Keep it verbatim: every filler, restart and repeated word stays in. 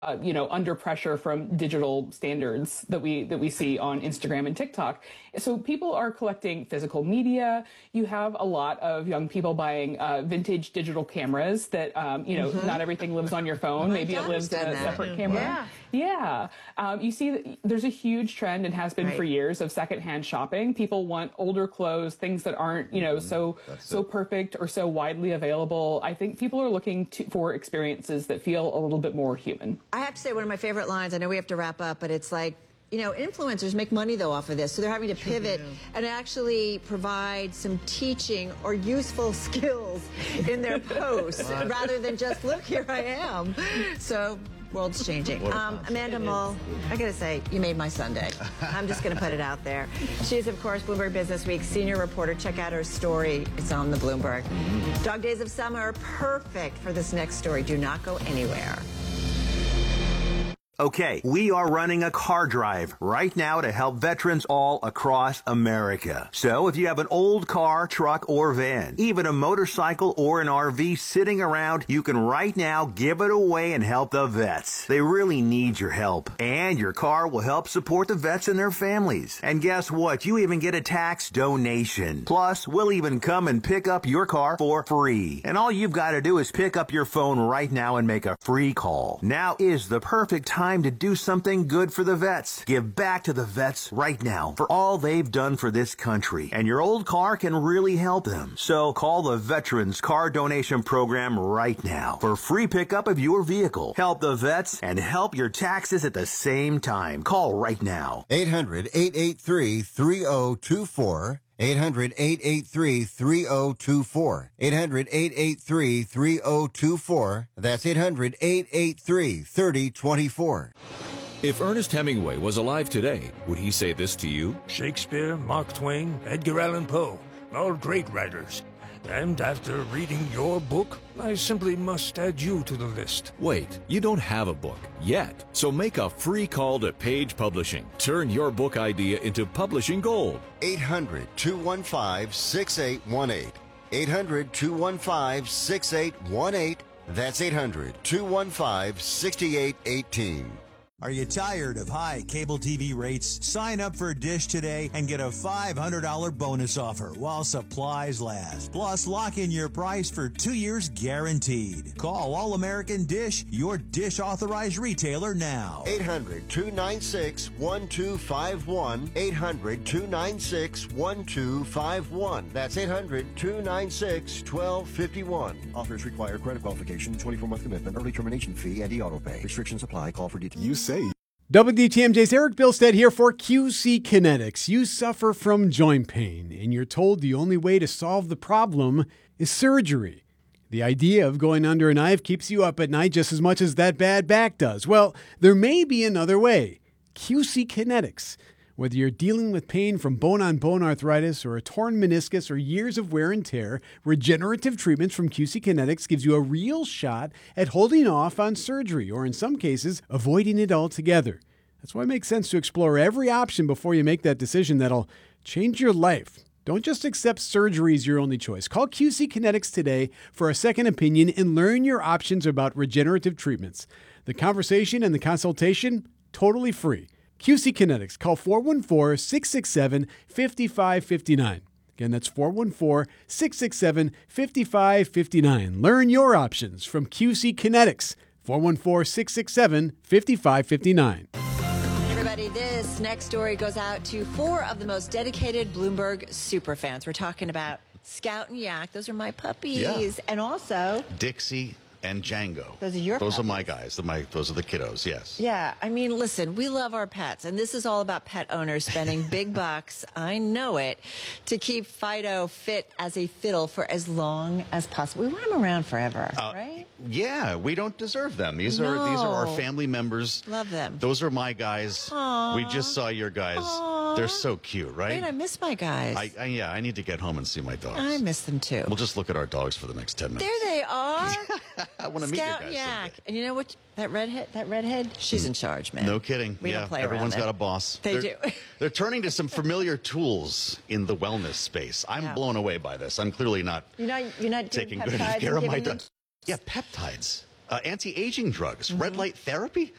Uh, you know, under pressure from digital standards that we that we see on Instagram and TikTok. So people are collecting physical media. You have a lot of young people buying uh, vintage digital cameras that, um, you know, mm-hmm. not everything lives on your phone. My Maybe it lives in a that. separate camera. Yeah. Yeah. Um, you see that there's a huge trend and has been right. for years of secondhand shopping. People want older clothes, things that aren't, you know, mm-hmm. so That's so it. perfect or so widely available. I think people are looking to, for experiences that feel a little bit more human. I have to say one of my favorite lines, I know we have to wrap up, but it's like, you know, influencers make money, though, off of this. So they're having to pivot sure, and actually provide some teaching or useful skills in their posts rather than just, look, here I am. So world's changing. Um, Amanda Mull, I got to say, you made my Sunday. I'm just going to put it out there. She's, of course, Bloomberg Business Week senior reporter. Check out her story. It's on the Bloomberg. Dog Days of Summer are perfect for this next story. Do not go anywhere. Okay, we are running a car drive right now to help veterans all across America. So if you have an old car, truck, or van, even a motorcycle or an R V sitting around, you can right now give it away and help the vets. They really need your help. And your car will help support the vets and their families. And guess what? You even get a tax donation. Plus, we'll even come and pick up your car for free. And all you've got to do is pick up your phone right now and make a free call. Now is the perfect time to do something good for the vets. Give back to the vets right now for all they've done for this country. And your old car can really help them. So call the Veterans Car Donation Program right now for free pickup of your vehicle. Help the vets and help your taxes at the same time. Call right now. eight hundred, eight eight three, three oh two four. eight hundred, eight eight three, three oh two four. eight hundred, eight eight three, three oh two four. That's eight hundred, eight eight three, three oh two four. If Ernest Hemingway was alive today, would he say this to you? Shakespeare, Mark Twain, Edgar Allan Poe, all great writers. And after reading your book, I simply must add you to the list. Wait, you don't have a book yet. So make a free call to Page Publishing. Turn your book idea into publishing gold. eight hundred, two one five, six eight one eight. eight hundred, two one five, six eight one eight. That's eight hundred, two one five, six eight one eight. Are you tired of high cable T V rates? Sign up for Dish today and get a five hundred dollars bonus offer while supplies last. Plus, lock in your price for two years guaranteed. Call All American Dish, your Dish authorized retailer now. eight hundred, two nine six, one two five one. eight hundred, two nine six, one two five one. That's eight hundred, two nine six, one two five one. Offers require credit qualification, twenty-four month commitment, early termination fee, and e-auto pay. Restrictions apply. Call for details. You say. W T M J's Eric Bilstead here for Q C Kinetics. You suffer from joint pain, and you're told the only way to solve the problem is surgery. The idea of going under a knife keeps you up at night just as much as that bad back does. Well, there may be another way. Q C Kinetics. Whether you're dealing with pain from bone-on-bone arthritis or a torn meniscus or years of wear and tear, regenerative treatments from Q C Kinetics gives you a real shot at holding off on surgery or, in some cases, avoiding it altogether. That's why it makes sense to explore every option before you make that decision that'll change your life. Don't just accept surgery as your only choice. Call Q C Kinetics today for a second opinion and learn your options about regenerative treatments. The conversation and the consultation, totally free. Q C Kinetics. Call four one four, six six seven, five five five nine. Again, that's four one four, six six seven, five five five nine. Learn your options from Q C Kinetics. four one four, six six seven, five five five nine. Everybody, this next story goes out to four of the most dedicated Bloomberg superfans. We're talking about Scout and Yak. Those are my puppies. Yeah. And also Dixie and Django. Those are your Those puppies. are my guys. The, my, those are the kiddos, yes. Yeah, I mean, listen, we love our pets, and this is all about pet owners spending big bucks, I know it, to keep Fido fit as a fiddle for as long as possible. We want him around forever, Uh, right? Yeah, we don't deserve them. These No. are these are our family members. Love them. Those are my guys. Aww. We just saw your guys. Aww. They're so cute, right? Wait, I miss my guys. I, I, yeah, I need to get home and see my dogs. I miss them too. We'll just look at our dogs for the next ten minutes. There they are. I want to meet you Scout guys. and Yak. someday. And you know what? That redhead, that redhead, she's in charge, man. No kidding. We yeah, don't play everyone's around got there. a boss. They they're, do. They're turning to some familiar tools in the wellness space. I'm Yeah. blown away by this. I'm clearly not You're not, you're not doing taking good peptides care and of my giving them- dogs. Yeah, peptides. Uh, anti-aging drugs, Mm-hmm. red light therapy.